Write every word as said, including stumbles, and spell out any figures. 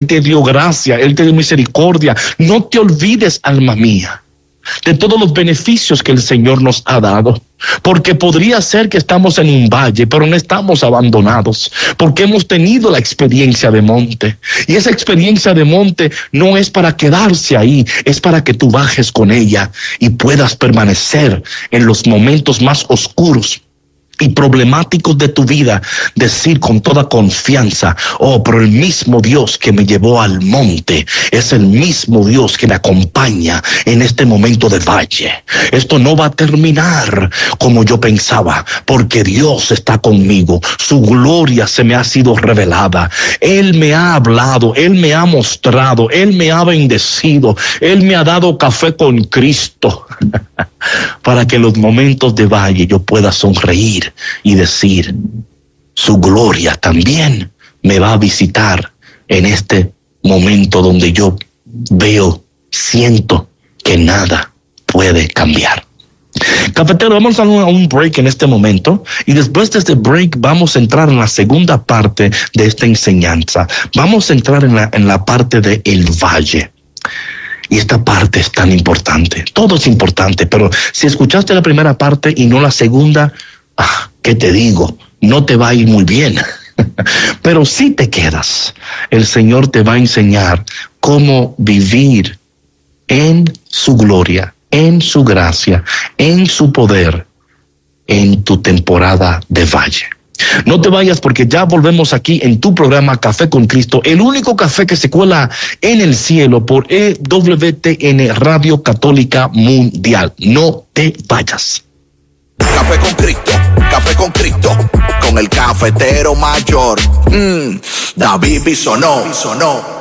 te dio gracia, Él te dio misericordia. No te olvides, alma mía, de todos los beneficios que el Señor nos ha dado, porque podría ser que estamos en un valle, pero no estamos abandonados, porque hemos tenido la experiencia de monte, y esa experiencia de monte no es para quedarse ahí, es para que tú bajes con ella y puedas permanecer en los momentos más oscuros y problemáticos de tu vida, decir con toda confianza: oh, pero el mismo Dios que me llevó al monte es el mismo Dios que me acompaña en este momento de valle. Esto no va a terminar como yo pensaba, porque Dios está conmigo. Su gloria se me ha sido revelada. Él me ha hablado, Él me ha mostrado, Él me ha bendecido, Él me ha dado café con Cristo para que en los momentos de valle yo pueda sonreír y decir: su gloria también me va a visitar en este momento donde yo veo, siento que nada puede cambiar. Cafetero, vamos a un break en este momento, y después de este break vamos a entrar en la segunda parte de esta enseñanza. Vamos a entrar en la, en la parte de el valle. Y esta parte es tan importante. Todo es importante, pero si escuchaste la primera parte y no la segunda, ah, ¿qué te digo? No te va a ir muy bien. Pero si te quedas, el Señor te va a enseñar cómo vivir en su gloria, en su gracia, en su poder, en tu temporada de valle. No te vayas, porque ya volvemos aquí en tu programa Café con Cristo, el único café que se cuela en el cielo por E W T N Radio Católica Mundial. No te vayas. Café con Cristo, Café con Cristo, con el cafetero mayor, mm, David Bisonó, Bisonó.